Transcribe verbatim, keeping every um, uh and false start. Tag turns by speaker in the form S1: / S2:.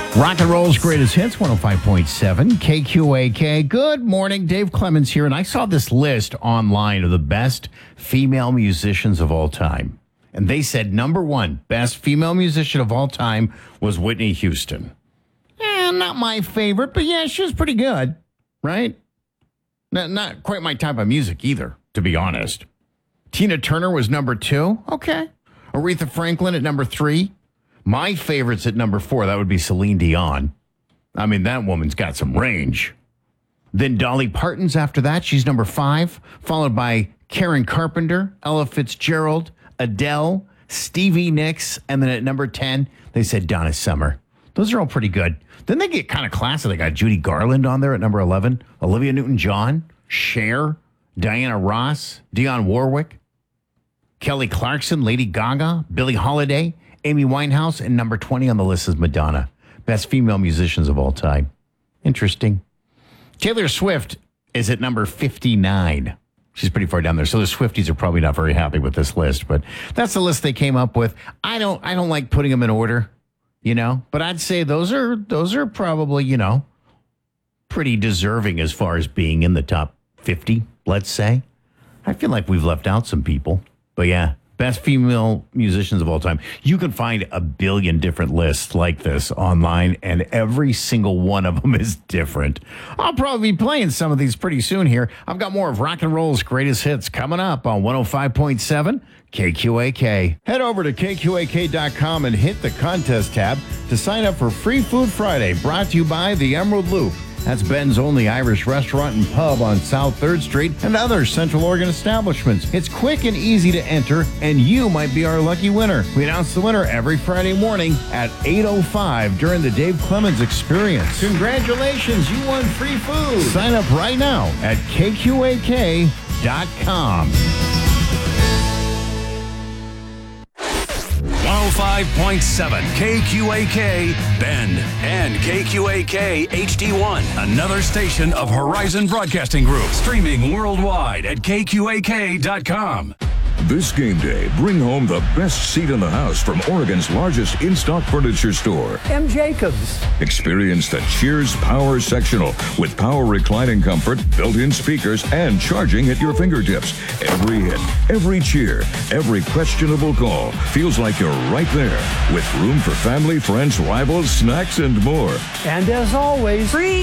S1: Rock and Roll's Greatest Hits, one oh five point seven, K Q A K. Good morning, Dave Clemens here, and I saw this list online of the best female musicians of all time. And they said number one best female musician of all time was Whitney Houston. Eh, not my favorite, but yeah, she was pretty good, right? Not, not quite my type of music either, to be honest. Tina Turner was number two. Okay. Aretha Franklin at number three. My favorites at number four, that would be Celine Dion. I mean, that woman's got some range. Then Dolly Parton's after that. She's number five, followed by Karen Carpenter, Ella Fitzgerald, Adele, Stevie Nicks, and then at number ten, they said Donna Summer. Those are all pretty good. Then they get kind of classy. They got Judy Garland on there at number eleven, Olivia Newton-John, Cher, Diana Ross, Dionne Warwick, Kelly Clarkson, Lady Gaga, Billie Holiday, Amy Winehouse, and number twenty on the list is Madonna. Best female musicians of all time. Interesting. Taylor Swift is at number fifty-nine. She's pretty far down there. So the Swifties are probably not very happy with this list, but that's the list they came up with. I don't I don't like putting them in order, you know, but I'd say those are those are probably, you know, pretty deserving as far as being in the top fifty, let's say. I feel like we've left out some people, but yeah. Best female musicians of all time. You can find a billion different lists like this online, and every single one of them is different. I'll probably be playing some of these pretty soon here. I've got more of Rock and Roll's Greatest Hits coming up on one oh five point seven K Q A K. Head over to K Q A K dot com and hit the contest tab to sign up for Free Food Friday, brought to you by the Emerald Loop. That's Ben's only Irish restaurant and pub on South third Street and other Central Oregon establishments. It's quick and easy to enter, and you might be our lucky winner. We announce the winner every Friday morning at eight oh five during the Dave Clemens Experience. Congratulations, you won free food. Sign up right now at K Q A K dot com.
S2: one oh five point seven K Q A K Bend and K Q A K H D one, another station of Horizon Broadcasting Group, streaming worldwide at K Q A K dot com.
S3: This game day, bring home the best seat in the house from Oregon's largest in-stock furniture store,
S4: M. Jacobs.
S3: Experience the Cheers Power Sectional with power reclining comfort, built-in speakers, and charging at your fingertips. Every hit, every cheer, every questionable call feels like you're right there with room for family, friends, rivals, snacks, and more.
S4: And as always, free.